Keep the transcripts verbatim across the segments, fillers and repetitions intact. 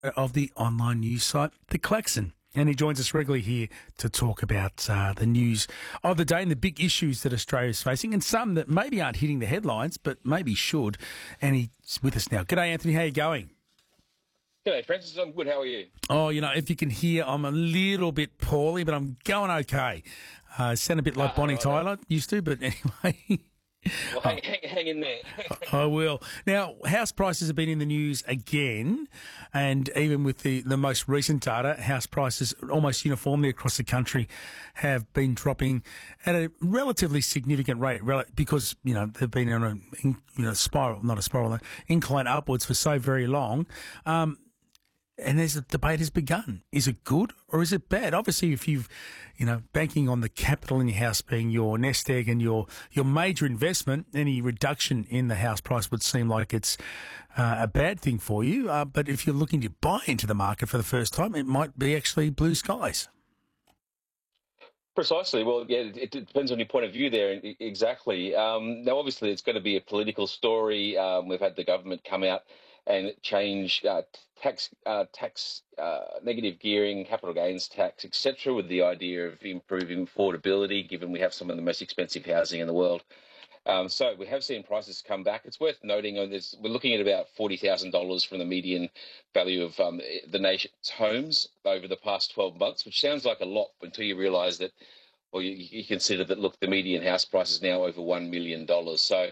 of the online news site, The Klaxon. And he joins us regularly here to talk about uh, the news of the day and the big issues that Australia is facing, and some that maybe aren't hitting the headlines, but maybe should. And he's with us now. G'day, Anthony. How are you going? G'day, Francis. I'm good. How are you? Oh, you know, if you can hear, I'm a little bit poorly, but I'm going okay. Uh, sound a bit like uh, Bonnie right, Tyler used to, but anyway... Well, hang, hang, hang in there. I will. Now, house prices have been in the news again, and even with the, the most recent data, house prices almost uniformly across the country have been dropping at a relatively significant rate because, you know, they've been on a you know, spiral, not a spiral, incline upwards for so very long. Um, And there's a debate has begun. Is it good or is it bad? Obviously, if you've, you know, banking on the capital in your house being your nest egg and your, your major investment, any reduction in the house price would seem like it's uh, a bad thing for you. Uh, but if you're looking to buy into the market for the first time, it might be actually blue skies. Precisely. Well, yeah, it, it depends on your point of view there. Exactly. Um, now, obviously, it's going to be a political story. Um, we've had the government come out and change uh, tax, uh, tax, uh, negative gearing, capital gains tax, et cetera, with the idea of improving affordability, given we have some of the most expensive housing in the world. Um, so we have seen prices come back. It's worth noting on this, we're looking at about forty thousand dollars from the median value of um, the nation's homes over the past twelve months, which sounds like a lot until you realise that, or you, you consider that, look, the median house price is now over one million dollars. So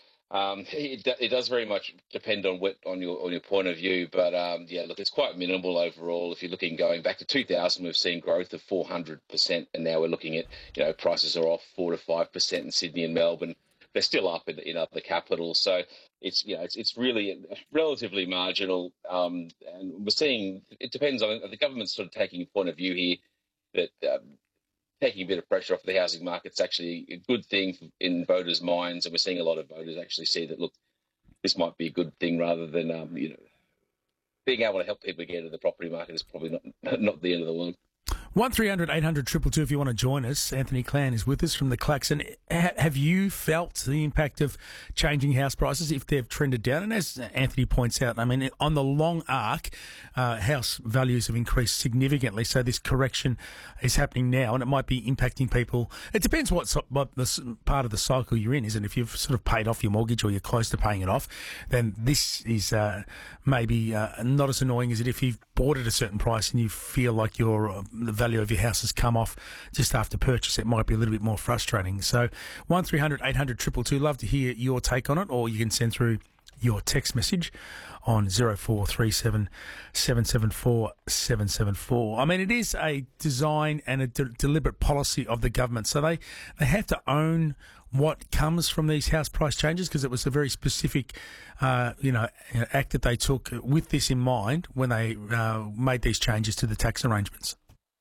Um, it, it does very much depend on what on your on your point of view, but um, yeah, look, it's quite minimal overall. If you're looking going back to two thousand, we've seen growth of four hundred percent, and now we're looking at, you know, prices are off four to five percent in Sydney and Melbourne. They're still up in, in other capitals, so it's you know it's it's really relatively marginal. Um, and we're seeing it depends on the government's sort of taking a point of view here that. Um, taking a bit of pressure off the housing market's actually a good thing in voters' minds, and we're seeing a lot of voters actually see that, look, this might be a good thing rather than, um, you know, being able to help people get into the property market is probably not not the end of the world. one three hundred eight hundred two two two if you want to join us. Anthony Clan is with us from the Klaxon. Have you felt the impact of changing house prices if they've trended down? And as Anthony points out, I mean, on the long arc, uh, house values have increased significantly. So this correction is happening now, and it might be impacting people. It depends what, what the part of the cycle you're in, isn't it? If you've sort of paid off your mortgage or you're close to paying it off, then this is uh, maybe uh, not as annoying as it if you've bought at a certain price and you feel like your uh, the value of your house has come off just after purchase. It might be a little bit more frustrating. So one three hundred eight hundred two two two, love to hear your take on it, or you can send through your text message on zero four three seven seven seven four seven seven four. I mean, it is a design and a de- deliberate policy of the government. So they, they have to own what comes from these house price changes, because it was a very specific, uh, you know, act that they took with this in mind when they uh, made these changes to the tax arrangements.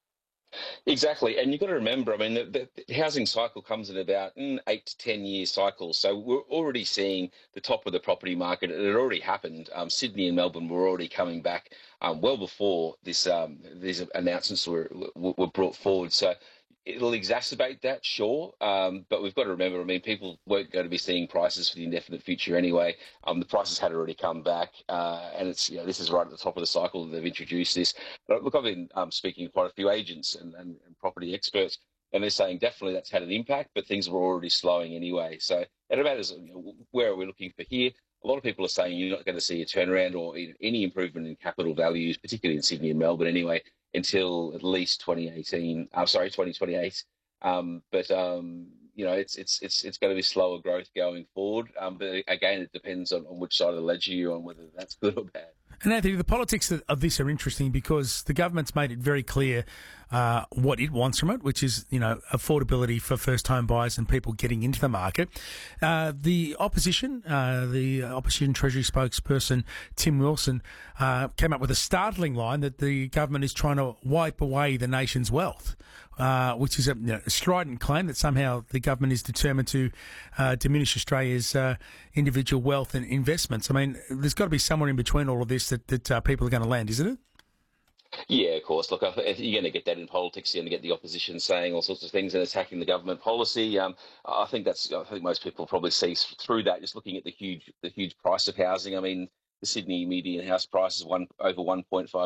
Exactly, and you've got to remember, I mean, the, the housing cycle comes in about mm, eight to ten year cycles. So we're already seeing the top of the property market. It had already happened. Um, Sydney and Melbourne were already coming back um, well before this um, these announcements were were brought forward. So it'll exacerbate that, sure, um, but we've got to remember, I mean, people weren't going to be seeing prices for the indefinite future anyway. Um, the prices had already come back, uh, and it's you know this is right at the top of the cycle that they've introduced this. But look, I've been um, speaking to quite a few agents and, and, and property experts, and they're saying definitely that's had an impact, but things were already slowing anyway. So it matters, you know, where are we looking for here? A lot of people are saying you're not going to see a turnaround or any improvement in capital values, particularly in Sydney and Melbourne anyway, until at least twenty eighteen. I'm sorry, twenty twenty-eight. Um, but um, you know, it's it's it's it's going to be slower growth going forward. Um, but again, it depends on, on which side of the ledger you're on, whether that's good or bad. And Anthony, the politics of this are interesting because the government's made it very clear uh, what it wants from it, which is, you know, affordability for first-home buyers and people getting into the market. Uh, the opposition, uh, the opposition Treasury spokesperson Tim Wilson, uh, came up with a startling line that the government is trying to wipe away the nation's wealth, uh, which is a, you know, a strident claim that somehow the government is determined to uh, diminish Australia's uh, individual wealth and investments. I mean, there's got to be somewhere in between all of this that, that uh, people are going to land, isn't it? Yeah, of course. Look, I think you're going to get that in politics. You're going to get the opposition saying all sorts of things and attacking the government policy. Um, I think that's. I think most people probably see through that. Just looking at the huge, the huge price of housing. I mean, the Sydney median house price is one over one point five